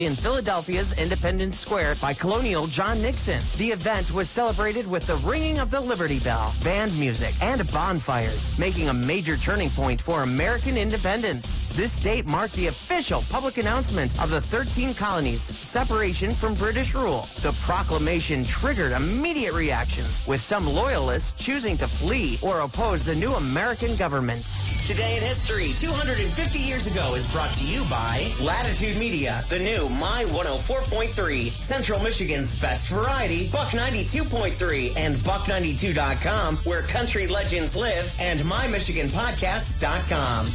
in Philadelphia's Independence Square by Colonial John Nixon. The event was celebrated with the ringing of the Liberty Bell, band music, and bonfires, making a major turning point for American independence. This date marked the official public announcement of the 13 colonies' separation from British rule. The proclamation triggered immediate reactions, with some loyalists choosing to flee or oppose the new American government. Today in History, 250 years ago, is brought to you by Latitude Media, the new My 104.3, Central Michigan's best variety, Buck 92.3, and Buck92.com, where country legends live, and MyMichiganPodcasts.com.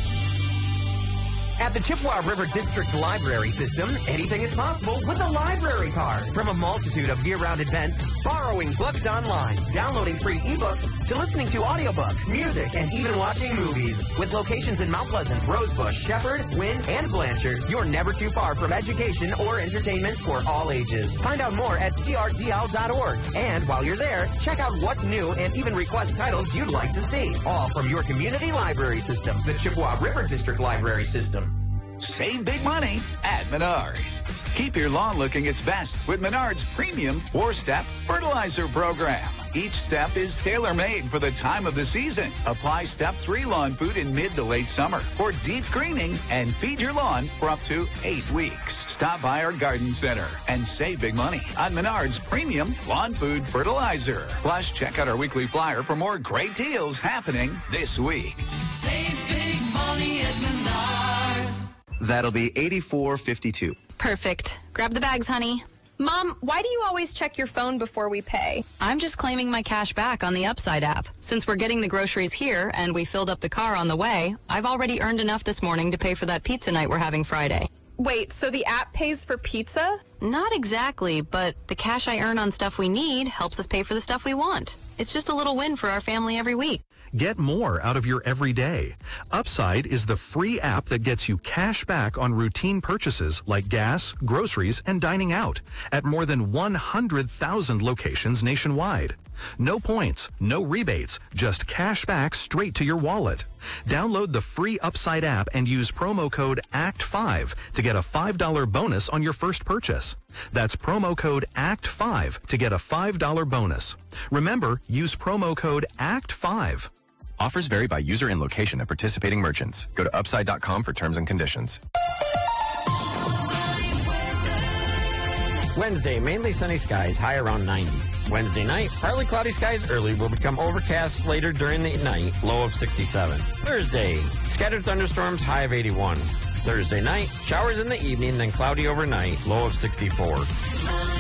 At the Chippewa River District Library System, anything is possible with a library card. From a multitude of year-round events, borrowing books online, downloading free ebooks, to listening to audiobooks, music, and even watching movies. With locations in Mount Pleasant, Rosebush, Shepherd, Wynn, and Blanchard, you're never too far from education or entertainment for all ages. Find out more at crdl.org. And while you're there, check out what's new and even request titles you'd like to see. All from your community library system, the Chippewa River District Library System. Save big money at Menards. Keep your lawn looking its best with Menards' premium 4-step fertilizer program. Each step is tailor-made for the time of the season. Apply Step 3 lawn food in mid to late summer for deep greening and feed your lawn for up to 8 weeks. Stop by our garden center and save big money on Menards' premium lawn food fertilizer. Plus, check out our weekly flyer for more great deals happening this week. Save big money at Menards. That'll be $84.52. Perfect. Grab the bags, honey. Mom, why do you always check your phone before we pay? I'm just claiming my cash back on the Upside app. Since we're getting the groceries here and we filled up the car on the way, I've already earned enough this morning to pay for that pizza night we're having Friday. Wait, so the app pays for pizza? Not exactly, but the cash I earn on stuff we need helps us pay for the stuff we want. It's just a little win for our family every week. Get more out of your everyday. Upside is the free app that gets you cash back on routine purchases like gas, groceries, and dining out at more than 100,000 locations nationwide. No points, no rebates, just cash back straight to your wallet. Download the free Upside app and use promo code ACT5 to get a $5 bonus on your first purchase. That's promo code ACT5 to get a $5 bonus. Remember, use promo code ACT5. Offers vary by user and location at participating merchants. Go to upside.com for terms and conditions. Wednesday, mainly sunny skies, high around 90. Wednesday night, partly cloudy skies early will become overcast later during the night, low of 67. Thursday, scattered thunderstorms, high of 81. Thursday night, showers in the evening, then cloudy overnight, low of 64.